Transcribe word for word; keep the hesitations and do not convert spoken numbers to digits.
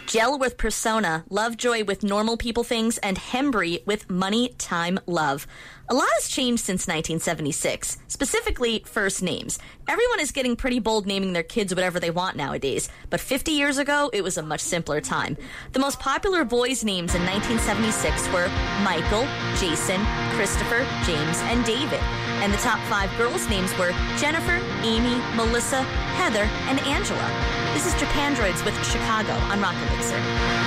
Gel with Persona, Lovejoy with Normal People Things, and Hembry with Money, Time, Love. A lot has changed since nineteen seventy-six, specifically first names. Everyone is getting pretty bold naming their kids whatever they want nowadays, but fifty years ago, it was a much simpler time. The most popular boys' names in nineteen seventy-six were Michael, Jason, Christopher, James, and David. And the top five girls' names were Jennifer, Amy, Melissa, Heather, and Angela. This is Japandroids with Chicago on Rock Elixir.